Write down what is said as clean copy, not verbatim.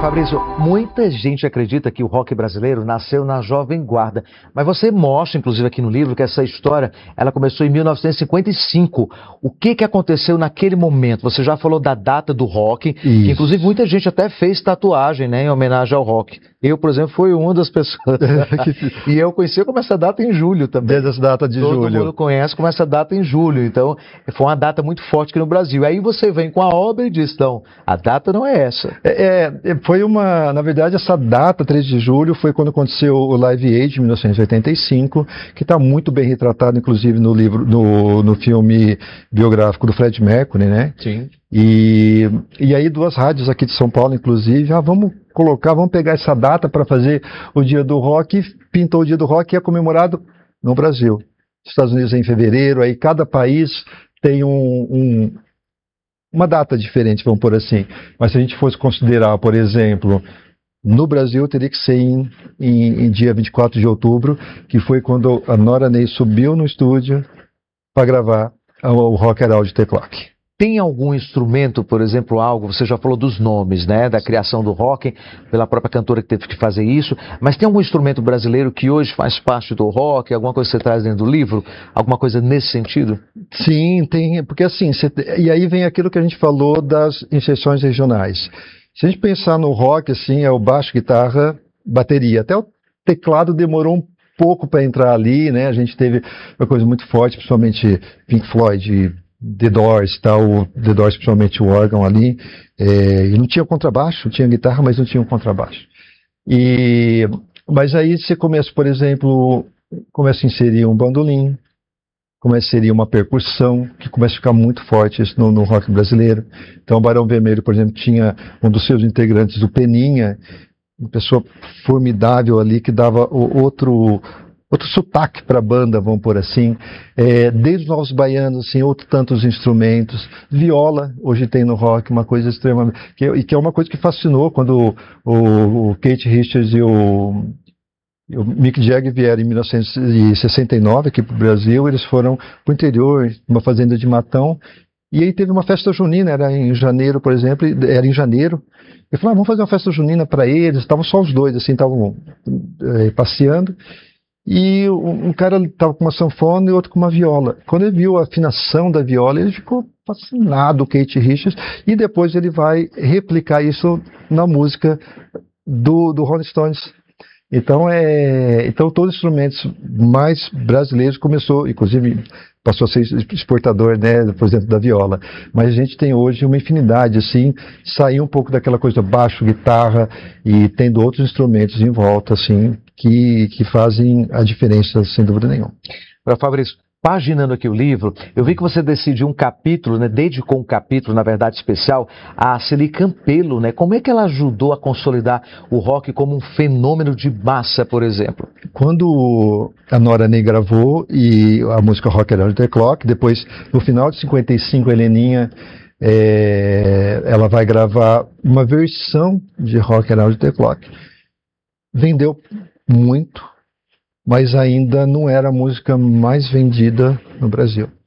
Fabrício, muita gente acredita que o rock brasileiro nasceu na Jovem Guarda, mas você mostra, inclusive aqui no livro, que essa história ela começou em 1955. O que aconteceu naquele momento? Você já falou da data do rock, que inclusive muita gente até fez tatuagem, né, em homenagem ao rock. Eu, por exemplo, fui uma das pessoas. E eu conheci como essa data em julho também. Desde essa data de julho. Todo mundo conhece como essa data em julho. Então, foi uma data muito forte aqui no Brasil. Aí você vem com a obra e diz, não, a data não é essa. Foi na verdade, essa data, 3 de julho, foi quando aconteceu o Live Aid, em 1985, que está muito bem retratado, inclusive, no livro, no filme biográfico do Fred Mercury, né? Sim. E aí 2 rádios aqui de São Paulo, inclusive, vamos pegar essa data para fazer o Dia do Rock, pintou o Dia do Rock e é comemorado no Brasil. Estados Unidos é em fevereiro, aí cada país tem uma data diferente, vamos por assim. Mas se a gente fosse considerar, por exemplo, no Brasil teria que ser em dia 24 de outubro, que foi quando a Nora Ney subiu no estúdio para gravar o Rock Around the Clock. Tem algum instrumento, por exemplo, você já falou dos nomes, né, da criação do rock, pela própria cantora que teve que fazer isso, mas tem algum instrumento brasileiro que hoje faz parte do rock, alguma coisa que você traz dentro do livro, alguma coisa nesse sentido? Sim, tem, porque assim, e aí vem aquilo que a gente falou das inserções regionais. Se a gente pensar no rock, assim, é o baixo, guitarra, bateria, até o teclado demorou um pouco para entrar ali, né, a gente teve uma coisa muito forte, principalmente Pink Floyd, The Doors, o The Doors, principalmente o órgão ali, e não tinha contrabaixo, tinha guitarra, mas não tinha um contrabaixo. Mas aí você começa, por exemplo, começa a inserir um bandolim, começa a inserir uma percussão, que começa a ficar muito forte isso no rock brasileiro. Então o Barão Vermelho, por exemplo, tinha um dos seus integrantes, o Peninha, uma pessoa formidável ali, que dava outro sotaque para a banda, vamos por assim, desde os Novos Baianos, assim, tantos instrumentos, viola, hoje tem no rock, uma coisa extremamente, que é uma coisa que fascinou quando o Keith Richards e o Mick Jagger vieram em 1969 aqui para o Brasil, eles foram para o interior, uma fazenda de Matão, e aí teve uma festa junina, era em janeiro, por exemplo, ele falou, vamos fazer uma festa junina para eles, estavam só os dois, assim, estavam passeando, e um cara estava com uma sanfona e outro com uma viola. Quando ele viu a afinação da viola, ele ficou fascinado, o Keith Richards, e depois ele vai replicar isso na música do Rolling Stones. Então todos os instrumentos mais brasileiros começou, inclusive passou a ser exportador, né, por exemplo, da viola. Mas a gente tem hoje uma infinidade, assim, sair um pouco daquela coisa baixo, guitarra, e tendo outros instrumentos em volta, assim, que fazem a diferença, sem dúvida nenhuma. Fabrício, paginando aqui o livro, eu vi que você decidiu um capítulo, né, dedicou um capítulo, na verdade, especial, a Celi Campelo, né? Como é que ela ajudou a consolidar o rock como um fenômeno de massa, por exemplo? Quando a Nora Ney gravou e a música Rock Around the Clock, depois, no final de 55, a Heleninha, ela vai gravar uma versão de Rock Around the Clock. Vendeu muito, mas ainda não era a música mais vendida no Brasil.